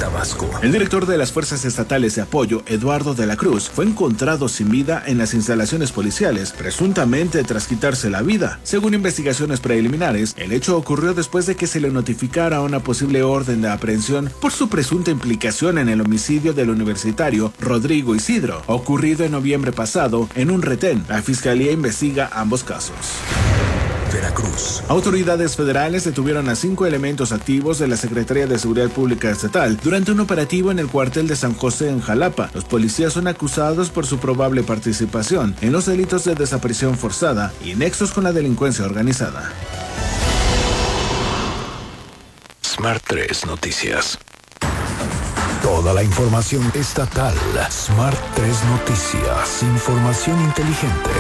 Tabasco. El director de las Fuerzas Estatales de Apoyo, Eduardo de la Cruz, fue encontrado sin vida en las instalaciones policiales, presuntamente tras quitarse la vida. Según investigaciones preliminares, el hecho ocurrió después de que se le notificara una posible orden de aprehensión por su presunta implicación en el homicidio del universitario Rodrigo Isidro, ocurrido en noviembre pasado en un retén. La Fiscalía investiga ambos casos. Veracruz. Autoridades federales detuvieron a 5 elementos activos de la Secretaría de Seguridad Pública Estatal durante un operativo en el cuartel de San José en Jalapa. Los policías son acusados por su probable participación en los delitos de desaparición forzada y nexos con la delincuencia organizada. Smart 3 Noticias. Toda la información estatal. Smart 3 Noticias. Información inteligente.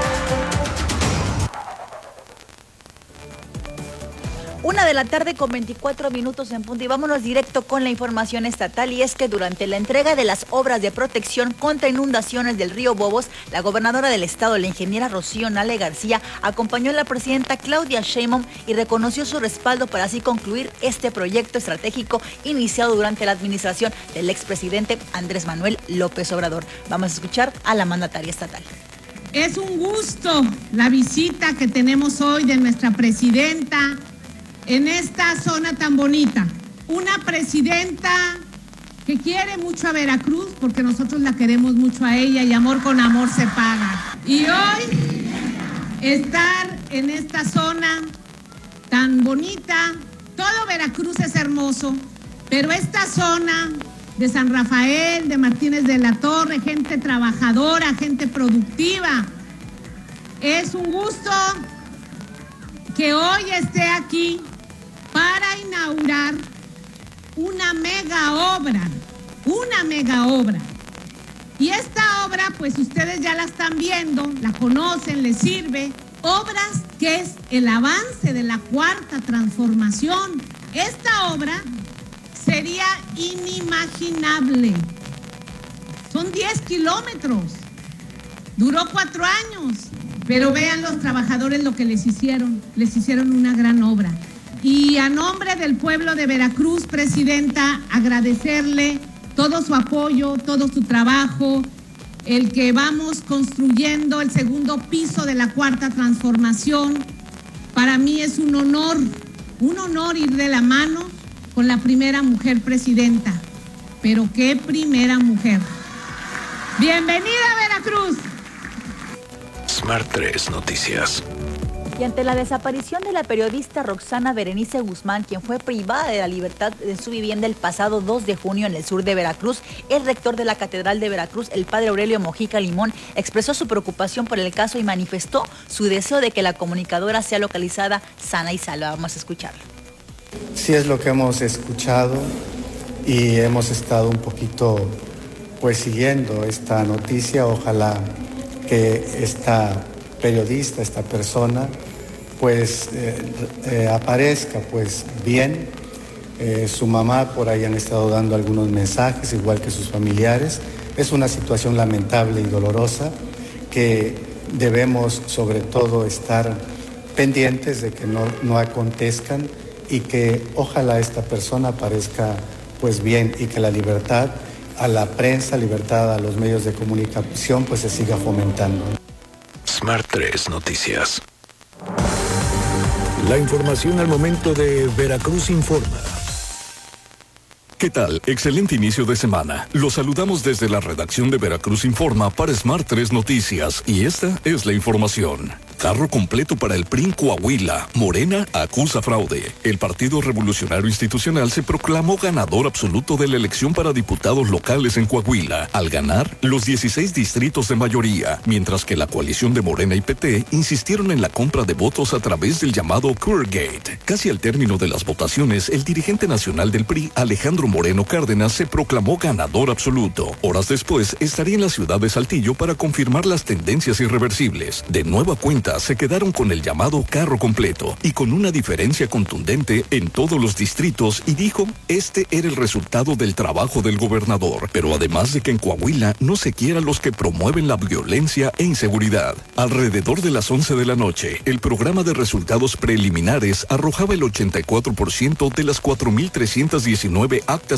1:24 p.m. en punto, y vámonos directo con la información estatal. Y es que durante la entrega de las obras de protección contra inundaciones del río Bobos, la gobernadora del estado, la ingeniera Rocío Nale García, acompañó a la presidenta Claudia Sheinbaum y reconoció su respaldo para así concluir este proyecto estratégico iniciado durante la administración del expresidente Andrés Manuel López Obrador. Vamos a escuchar a la mandataria estatal. Es un gusto la visita que tenemos hoy de nuestra presidenta en esta zona tan bonita. Una presidenta que quiere mucho a Veracruz, porque nosotros la queremos mucho a ella, y amor con amor se paga. Y hoy estar en esta zona tan bonita, todo Veracruz es hermoso, pero esta zona de San Rafael, de Martínez de la Torre, gente trabajadora, gente productiva, es un gusto que hoy esté aquí para inaugurar una mega obra. Y esta obra, pues ustedes ya la están viendo, la conocen, les sirve. Obras que es el avance de la cuarta transformación. Esta obra sería inimaginable. Son 10 kilómetros. Duró 4 años. Pero vean los trabajadores lo que les hicieron. Les hicieron una gran obra. Y a nombre del pueblo de Veracruz, presidenta, agradecerle todo su apoyo, todo su trabajo, el que vamos construyendo el segundo piso de la cuarta transformación. Para mí es un honor ir de la mano con la primera mujer presidenta. Pero qué primera mujer. Bienvenida a Veracruz. Smart 3 Noticias. Y ante la desaparición de la periodista Roxana Berenice Guzmán, quien fue privada de la libertad de su vivienda el pasado 2 de junio en el sur de Veracruz, el rector de la Catedral de Veracruz, el padre Aurelio Mojica Limón, expresó su preocupación por el caso y manifestó su deseo de que la comunicadora sea localizada sana y salva. Vamos a escucharlo. Sí, es lo que hemos escuchado y hemos estado un poquito siguiendo esta noticia. Ojalá que esta periodista, esta persona, aparezca bien. Su mamá por ahí han estado dando algunos mensajes, igual que sus familiares. Es una situación lamentable y dolorosa que debemos sobre todo estar pendientes de que no acontezcan, y que ojalá esta persona aparezca bien, y que la libertad a la prensa, libertad a los medios de comunicación se siga fomentando. Smart 3 Noticias. La información al momento de Veracruz Informa. ¿Qué tal? Excelente inicio de semana. Los saludamos desde la redacción de Veracruz Informa para Smart 3 Noticias, y esta es la información. Carro completo para el PRI en Coahuila. Morena acusa fraude. El Partido Revolucionario Institucional se proclamó ganador absoluto de la elección para diputados locales en Coahuila, al ganar los 16 distritos de mayoría, mientras que la coalición de Morena y PT insistieron en la compra de votos a través del llamado Courgate. Casi al término de las votaciones, el dirigente nacional del PRI, Alejandro Moreno Cárdenas, se proclamó ganador absoluto. Horas después, estaría en la ciudad de Saltillo para confirmar las tendencias irreversibles. De nueva cuenta, se quedaron con el llamado carro completo y con una diferencia contundente en todos los distritos, y dijo, este era el resultado del trabajo del gobernador. Pero además de que en Coahuila no se quiera los que promueven la violencia e inseguridad. Alrededor de las 11 de la noche, el programa de resultados preliminares arrojaba el 84% de las 4.319 actas